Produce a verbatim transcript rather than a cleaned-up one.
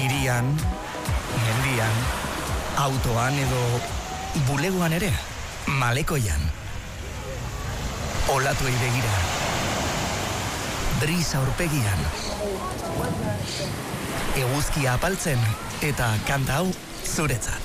Irian, mendian, autoan edo bulegoan ere, malekoian. Olatuei begira. Brisa aurpegian. Eguzkia apaltzen eta kanta hau zuretzat.